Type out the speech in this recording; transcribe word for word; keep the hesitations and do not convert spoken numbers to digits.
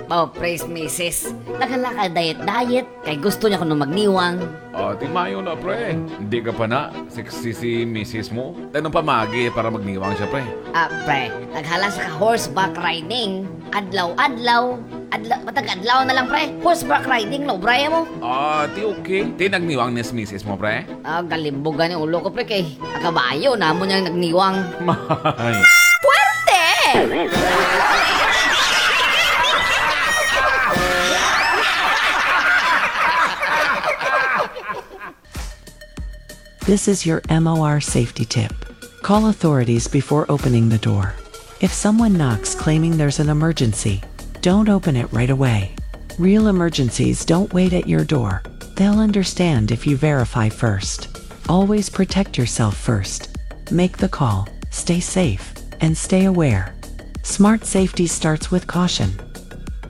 Oh, praise misis. Naghala ka diet-diet, kay gusto niya ko nung magniwang. Ah, timayo na, pre. Hindi ka pa na. Sexy si misis mo. Tanong pa magi para magniwang siya, pre. Ah, pre, naghala sa horseback riding. Adlaw-adlaw. Adlaw, matag adlaw na lang, pre. Horseback riding, no, braya mo. Ah, ti okay. Ti nagniwang ni misis mo, pre? Ah, galimbogan yung ulo ko, pre, kay akabayo na mo niyang nagniwang. Mahay. Puwerte! This is your M O R safety tip. Call authorities before opening the door. If someone knocks claiming there's an emergency, don't open it right away. Real emergencies don't wait at your door. They'll understand if you verify first. Always protect yourself first. Make the call, stay safe, and stay aware. Smart safety starts with caution.